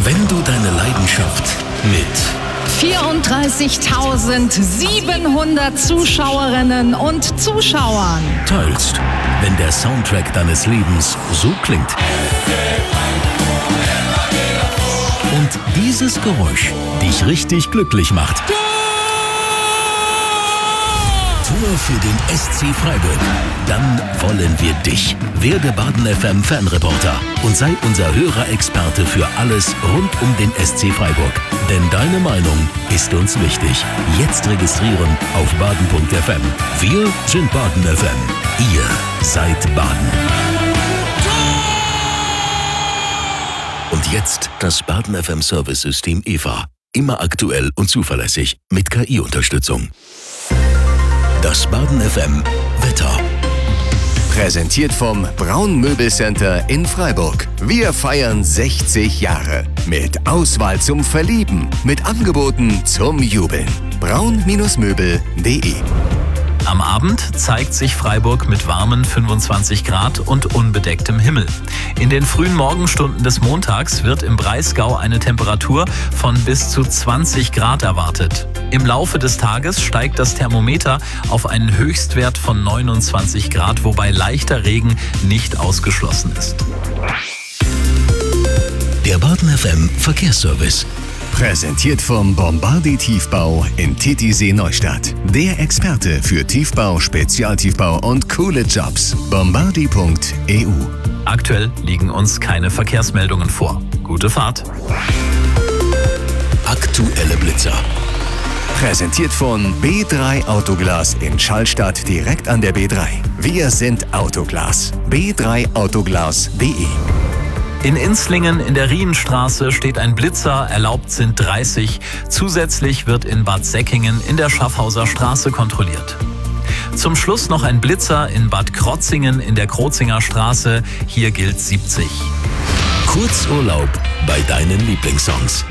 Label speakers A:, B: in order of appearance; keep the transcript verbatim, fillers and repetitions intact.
A: Wenn du deine Leidenschaft mit
B: vierunddreißigtausendsiebenhundert Zuschauerinnen und Zuschauern
A: teilst, wenn der Soundtrack deines Lebens so klingt und dieses Geräusch dich richtig glücklich macht. Tor für den S C Freiburg. Dann wollen wir dich. Werde Baden F M Fanreporter und sei unser Hörerexperte für alles rund um den S C Freiburg. Denn deine Meinung ist uns wichtig. Jetzt registrieren auf baden punkt f m. Wir sind Baden F M. Ihr seid Baden. Und jetzt das Baden F M Service-System E V A. Immer aktuell und zuverlässig mit K I-Unterstützung. Das Baden F M Wetter.
C: Präsentiert vom Braun Möbelcenter in Freiburg. Wir feiern sechzig Jahre. Mit Auswahl zum Verlieben. Mit Angeboten zum Jubeln. braun Möbel punkt de.
D: Am Abend zeigt sich Freiburg mit warmen fünfundzwanzig Grad und unbedecktem Himmel. In den frühen Morgenstunden des Montags wird im Breisgau eine Temperatur von bis zu zwanzig Grad erwartet. Im Laufe des Tages steigt das Thermometer auf einen Höchstwert von neunundzwanzig Grad, wobei leichter Regen nicht ausgeschlossen ist.
A: Der Baden F M Verkehrsservice.
C: Präsentiert vom Bombardi Tiefbau in Titisee Neustadt. Der Experte für Tiefbau, Spezialtiefbau und coole Jobs. bombardi punkt e u.
D: Aktuell liegen uns keine Verkehrsmeldungen vor. Gute Fahrt.
A: Aktuelle Blitzer.
C: Präsentiert von B drei Autoglas in Schallstadt direkt an der B drei. Wir sind Autoglas. b drei autoglas punkt de.
D: In Inslingen in der Rienstraße steht ein Blitzer, erlaubt sind dreißig. Zusätzlich wird in Bad Säckingen in der Schaffhauser Straße kontrolliert. Zum Schluss noch ein Blitzer in Bad Krotzingen in der Krozinger Straße. Hier gilt siebzig.
A: Kurzurlaub bei deinen Lieblingssongs.